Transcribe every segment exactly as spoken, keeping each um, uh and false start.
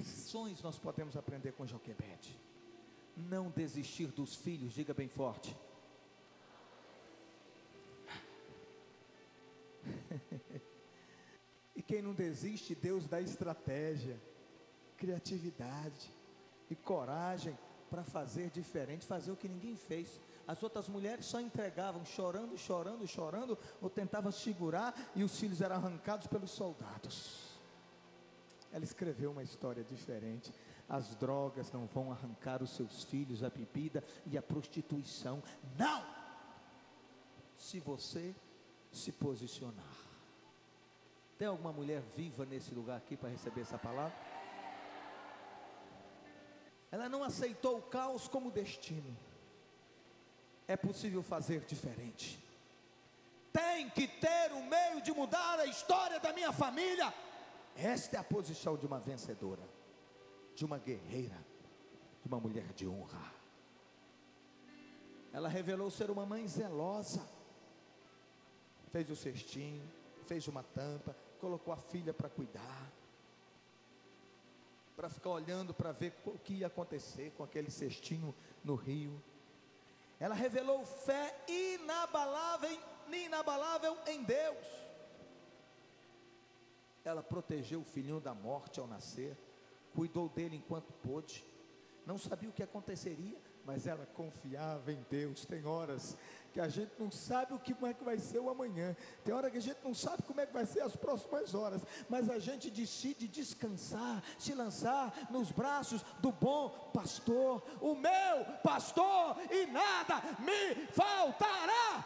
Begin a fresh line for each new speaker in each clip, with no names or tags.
lições nós podemos aprender com Joquebede? Não desistir dos filhos, diga bem forte. E quem não desiste, Deus dá estratégia, criatividade e coragem para fazer diferente, fazer o que ninguém fez. As outras mulheres só entregavam chorando, chorando, chorando, ou tentavam segurar, e os filhos eram arrancados pelos soldados. Ela escreveu uma história diferente. As drogas não vão arrancar os seus filhos, a bebida e a prostituição, não, se você se posicionar. Tem alguma mulher viva nesse lugar aqui para receber essa palavra? Ela não aceitou o caos como destino. É possível fazer diferente. Tem que ter um meio de mudar a história da minha família. Esta é a posição de uma vencedora, de uma guerreira, de uma mulher de honra. Ela revelou ser uma mãe zelosa. Fez o cestinho, fez uma tampa, colocou a filha para cuidar, para ficar olhando para ver o que ia acontecer com aquele cestinho no rio. Ela revelou fé inabalável, inabalável em Deus. Ela protegeu o filhinho da morte ao nascer, cuidou dele enquanto pôde. Não sabia o que aconteceria, mas ela confiava em Deus. Tem horas que a gente não sabe o que, como é que vai ser o amanhã. Tem hora que a gente não sabe como é que vai ser as próximas horas, mas a gente decide descansar, se lançar nos braços do bom pastor. O meu pastor, e nada me faltará.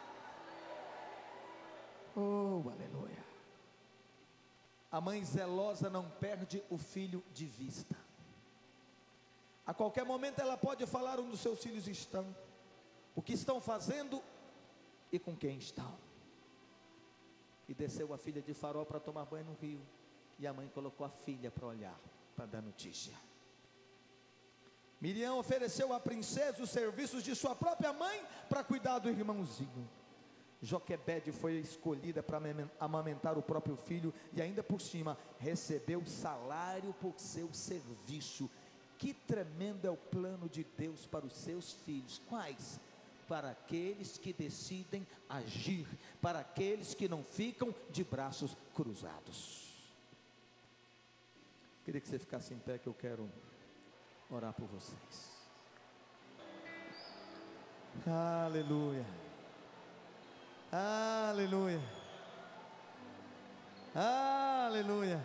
Oh, aleluia. A mãe zelosa não perde o filho de vista. A qualquer momento ela pode falar onde os seus filhos estão, o que estão fazendo e com quem estão. E desceu a filha de Faraó para tomar banho no rio, e a mãe colocou a filha para olhar, para dar notícia. Miriam ofereceu à princesa os serviços de sua própria mãe para cuidar do irmãozinho. Joquebede foi escolhida para amamentar o próprio filho, e ainda por cima recebeu salário por seu serviço. Que tremendo é o plano de Deus para os seus filhos. Quais? Para aqueles que decidem agir, para aqueles que não ficam de braços cruzados. Queria que você ficasse em pé, que eu quero orar por vocês. Aleluia, aleluia, aleluia.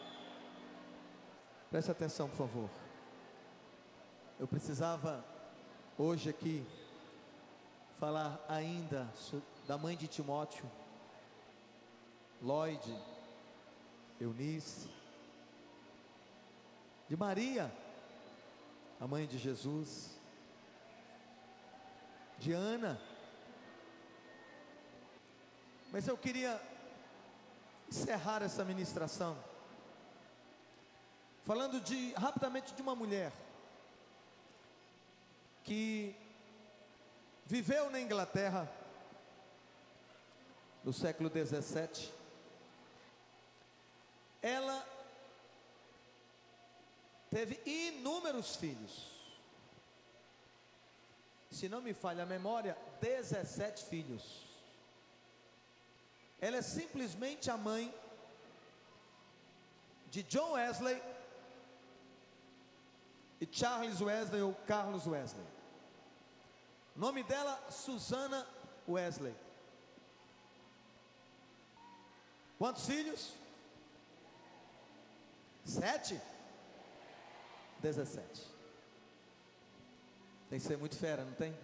Preste atenção, por favor. Eu precisava hoje aqui falar ainda da mãe de Timóteo, Lloyd, Eunice, de Maria, a mãe de Jesus, de Ana. Mas eu queria encerrar essa ministração falando de, rapidamente, de uma mulher que viveu na Inglaterra no século dezessete. Ela teve inúmeros filhos. Se não me falha a memória, dezessete filhos. Ela é simplesmente a mãe de John Wesley e Charles Wesley, ou Carlos Wesley. O nome dela, Susana Wesley. Quantos filhos? Sete? Dezessete. Tem que ser muito fera, não tem?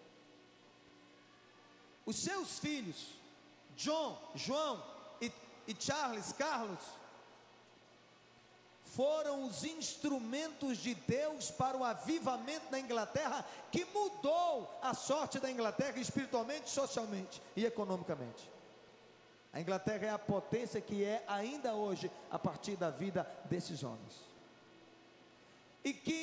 Os seus filhos, John, João e, e Charles, Carlos, foram os instrumentos de Deus para o avivamento na Inglaterra, que mudou a sorte da Inglaterra espiritualmente, socialmente e economicamente. A Inglaterra é a potência que é ainda hoje, a partir da vida desses homens. E que